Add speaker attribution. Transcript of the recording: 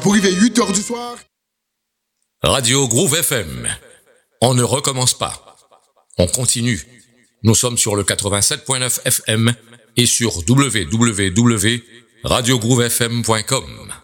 Speaker 1: Pour arriver 8h du soir.
Speaker 2: Radio Groove FM. On ne recommence pas. On continue. Nous sommes sur le 87.9 FM et sur www.radiogroovefm.com.